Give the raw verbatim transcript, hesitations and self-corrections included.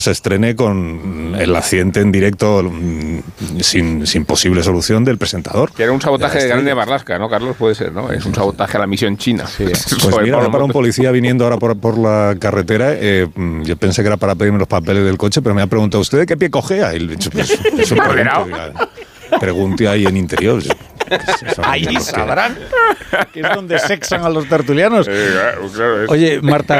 se estrene con el accidente en directo mm, sin, sin posible solución del presentador. Que era un sabotaje de Grande Marlaska, ¿no, Carlos? Puede ser, ¿no? Es un sabotaje a la misión china. Sí. Pues mira, para un policía viniendo ahora por, por la carretera, eh, yo pensé que era para pedirme los papeles del coche, pero me ha preguntado, ¿usted de qué pie cojea? Y le he dicho, pues, eso pregunte, pregunte ahí en interior. Ahí sabrán que es donde sexan a los tertulianos. Sí, claro, claro, Oye, Marta,